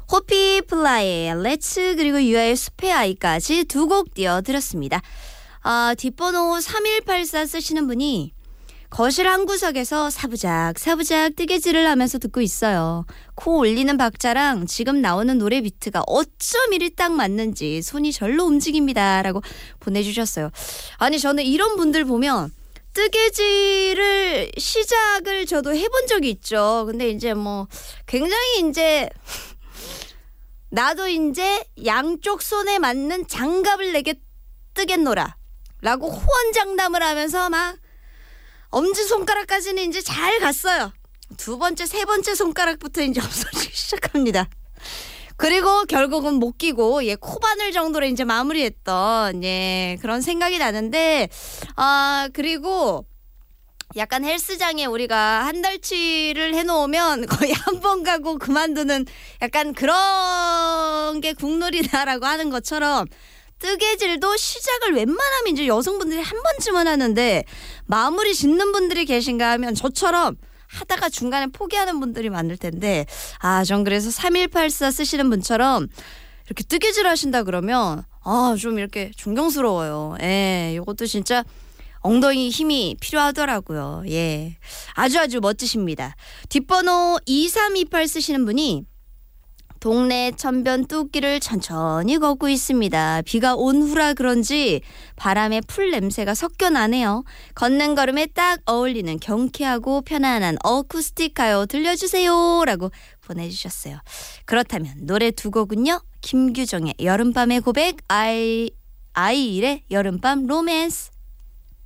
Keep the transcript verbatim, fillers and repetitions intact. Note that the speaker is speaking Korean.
호피플라이의 렛츠 그리고 유아의 숲의 아이까지 두 곡 띄워드렸습니다. 아, 뒷번호 삼일팔사 쓰시는 분이 거실 한 구석에서 사부작 사부작 뜨개질을 하면서 듣고 있어요. 코 올리는 박자랑 지금 나오는 노래 비트가 어쩜 이리 딱 맞는지 손이 절로 움직입니다 라고 보내주셨어요. 아니 저는 이런 분들 보면 뜨개질을 시작을 저도 해본 적이 있죠. 근데 이제 뭐 굉장히 이제 나도 이제 양쪽 손에 맞는 장갑을 내게 뜨겠노라 라고 호언장담을 하면서 막 엄지손가락까지는 이제 잘 갔어요. 두 번째, 세 번째 손가락부터 이제 없어지기 시작합니다. 그리고 결국은 못 끼고 예, 코바늘 정도로 이제 마무리했던 예, 그런 생각이 나는데 아 그리고 약간 헬스장에 우리가 한 달치를 해놓으면 거의 한 번 가고 그만두는 약간 그런 게 국룰이다라고 하는 것처럼 뜨개질도 시작을 웬만하면 이제 여성분들이 한 번쯤은 하는데 마무리 짓는 분들이 계신가 하면 저처럼 하다가 중간에 포기하는 분들이 많을 텐데 아, 전 그래서 삼일팔사 쓰시는 분처럼 이렇게 뜨개질 하신다 그러면 아, 좀 이렇게 존경스러워요. 예, 이것도 진짜 엉덩이 힘이 필요하더라고요. 예, 아주 아주 멋지십니다. 뒷번호 이삼이팔 쓰시는 분이 동네 천변 뚝길을 천천히 걷고 있습니다. 비가 온 후라 그런지 바람에 풀 냄새가 섞여 나네요. 걷는 걸음에 딱 어울리는 경쾌하고 편안한 어쿠스틱 가요 들려주세요 라고 보내주셨어요. 그렇다면 노래 두 곡은요. 김규정의 여름밤의 고백, 아이, 아이일의 여름밤 로맨스.